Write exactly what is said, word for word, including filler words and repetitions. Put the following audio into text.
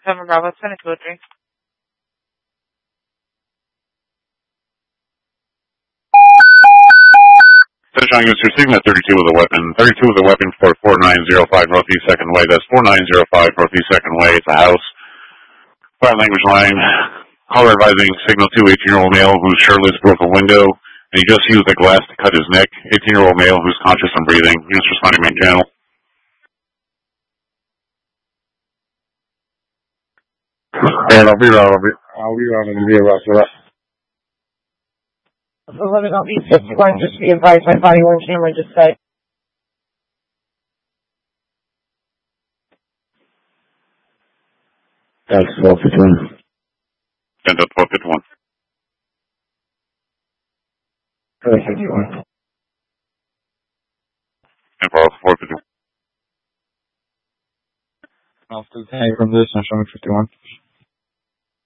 seven Bravo, send it to a three. Sunshine Units receiving at thirty-two with a weapon. thirty-two with a weapon for four nine zero five Northeast second Way. That's four nine zero five Northeast second Way. It's a house. Fire language line. Caller advising signal to eighteen-year-old male who's shirtless broke a window, and he just used the glass to cut his neck. eighteen-year-old male who's conscious and breathing. Units responding main channel. And I'll be around. I'll be, I'll be around in the near after that. eleven L B fifty-one, just be advised my body worn camera just said. Thanks, twelve fifty-one. Send up twelve fifty-one. twelve fifty-one. And for four fifty-one. I'll still take from this, I'm showing fifty-one.